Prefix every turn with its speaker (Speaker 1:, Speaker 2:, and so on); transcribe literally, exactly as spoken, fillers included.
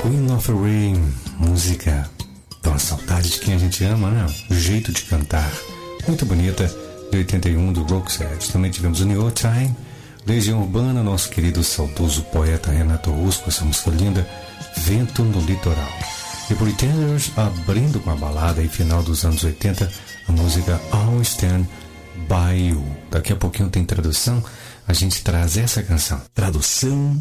Speaker 1: Queen of Rain, música dá uma saudade de quem a gente ama, né? O jeito de cantar, muito bonita, de oitenta e um, do Roxette. Também tivemos o New Time, Legião Urbana, nosso querido saudoso poeta Renato Russo, essa música linda, Vento no Litoral. E Pretenders abrindo com a balada aí, final dos anos oitenta, a música I'll Stand By You. Daqui a pouquinho tem tradução, a gente traz essa canção.
Speaker 2: Tradução